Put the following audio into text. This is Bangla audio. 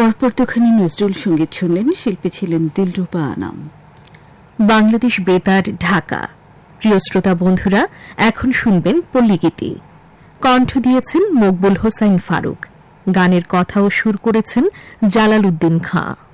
পরপর দুখানি নজরুল সঙ্গীত শুনলেন। শিল্পী ছিলেন দিলরুবা আনাম। বাংলাদেশ বেতার, ঢাকা। প্রিয় শ্রোতা বন্ধুরা, এখন শুনবেন পল্লীগীতি। কণ্ঠ দিয়েছেন মকবুল হোসাইন ফারুক। গানের কথা ও সুর করেছেন জালাল উদ্দিন খাঁ।